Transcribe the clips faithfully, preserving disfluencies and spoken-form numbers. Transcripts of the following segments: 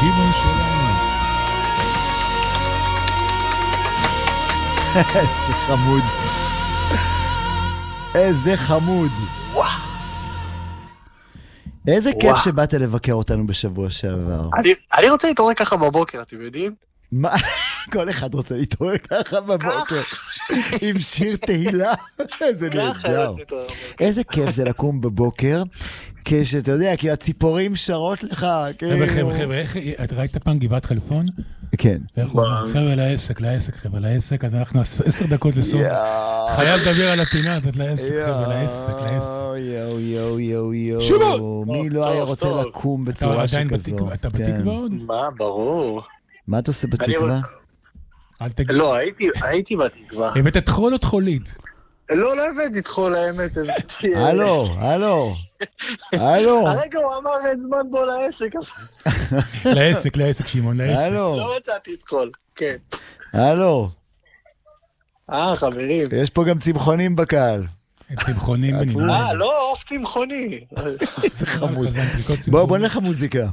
שמעון שלנו. איזה חמוד. איזה חמוד. וואו. איזה כיף שבאת לבקר אותנו בשבוע שעבר. אני, אני רוצה להתעורר ככה בבוקר, אתם יודעים? מה? כל אחד רוצה להתעורר ככה בבוקר. עם שיר תהילה. איזה נהדר. איזה כיף זה לקום בבוקר, כשאתה יודע, כי הציפורים שרות לך. חבר'ה, חבר'ה, חבר'ה, את ראית פעם גבעת חלפון? כן. חבר'ה, לעסק, לעסק, חבר'ה, לעסק, אז אנחנו עשר דקות לסוף. חייב לדבר על הפינה הזאת, לעסק, חבר'ה, לעסק, לעסק. יואו, יואו, יואו, יואו. שמעון! מי לא היה רוצה לקום בצורה שכזו? אתה בתקווה עוד? מה, ברור. מה אתה עושה בתקווה? לא, הייתי בתקווה. הבאת את חול או תחולית? לא, לא הבאתי את חול, האמת. הלו, הלו. הלו. הרגע הוא אמר אין זמן בו לעסק. לעסק, לעסק, שמעון, לעסק. הלו. לא מצאתי את חול, כן. הלו. אה, חברים. יש פה גם צמחונים בקהל. צמחונים בנימה. אה, לא, אוף צמחוני. איזה חמוד. בוא, בוא נלך מוזיקה.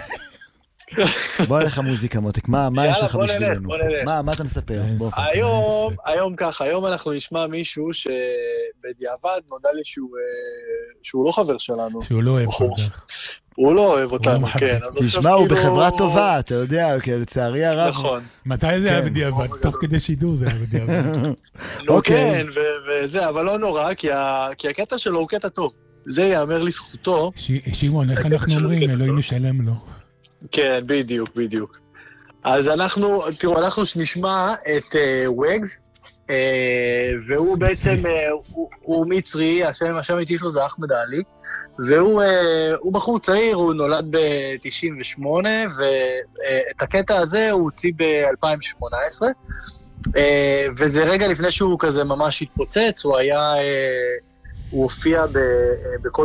בוא נלך מוזיקה, מותק. מה יש לך בשבילנו? מה, מה אתה מספר? היום, היום ככה, היום אנחנו נשמע מישהו שבדיעבד נודע לי שהוא לא חבר שלנו. שהוא לא אוהב אותך. הוא לא אוהב אותנו, כן. תשמע, הוא בחברה טובה, אתה יודע, לצערי הרב. נכון. מתי זה היה בדיעבד? תוך כדי שידור זה היה בדיעבד. לא, כן, וזה, אבל לא נורא, כי הקטע שלו הוא קטע טוב. זה יאמר לזכותו. שמעון, איך אנחנו אומרים? אלוהים משלם לו. כן, בדיוק, בדיוק. אז אנחנו, תראו, אנחנו נשמע את וגס, והוא בעצם, הוא מצרי, השם האיטי שלו זה אחמד עלי, והוא בחור צעיר, הוא נולד ב-תשעים ושמונה, ואת הקטע הזה הוא הוציא ב-אלפיים שמונה עשרה, וזה רגע לפני שהוא כזה ממש התפוצץ, הוא היה, הוא הופיע בכל